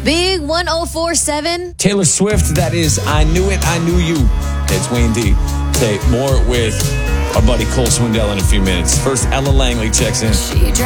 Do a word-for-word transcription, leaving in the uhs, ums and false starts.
Big one oh four seven. Taylor Swift, that is I Knew It, I Knew You. It's Wayne D. Say more with our buddy Cole Swindell in a few minutes. First, Ella Langley checks in. She drank